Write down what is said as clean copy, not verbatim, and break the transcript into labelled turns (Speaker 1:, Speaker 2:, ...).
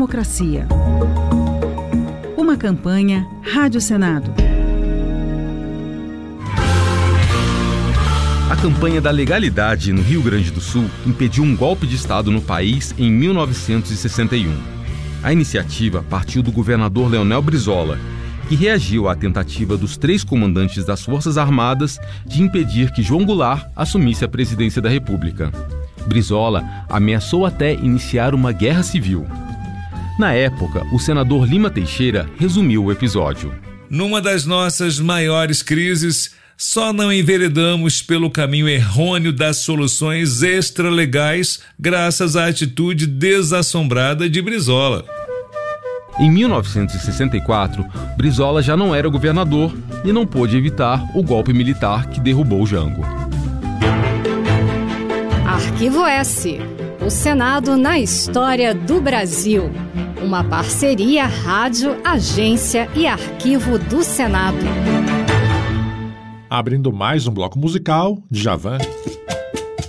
Speaker 1: democracia. Uma campanha Rádio Senado.
Speaker 2: A campanha da legalidade no Rio Grande do Sul impediu um golpe de Estado no país em 1961. A iniciativa partiu do governador Leonel Brizola, que reagiu à tentativa dos 3 comandantes das Forças Armadas de impedir que João Goulart assumisse a presidência da República. Brizola ameaçou até iniciar uma guerra civil. Na época, o senador Lima Teixeira resumiu o episódio.
Speaker 3: Numa das nossas maiores crises, só não enveredamos pelo caminho errôneo das soluções extralegais graças à atitude desassombrada de Brizola.
Speaker 2: Em 1964, Brizola já não era governador e não pôde evitar o golpe militar que derrubou Jango.
Speaker 4: Arquivo S. O Senado na história do Brasil. Uma parceria Rádio, Agência e Arquivo do Senado.
Speaker 5: Abrindo mais um bloco musical, Djavan.